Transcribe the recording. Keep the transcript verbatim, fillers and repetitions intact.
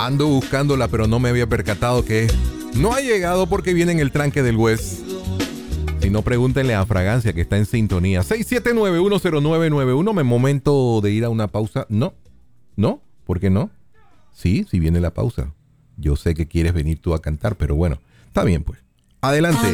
Ando buscándola, pero no me había percatado que no ha llegado porque viene en el tranque del West. Si no, pregúntenle a Fragancia, que está en sintonía. seis siete nueve uno cero nueve nueve uno. ¿Me momento de ir a una pausa? No. ¿No? ¿Por qué no? Sí, sí viene la pausa. Yo sé que quieres venir tú a cantar, pero bueno, está bien pues. Adelante.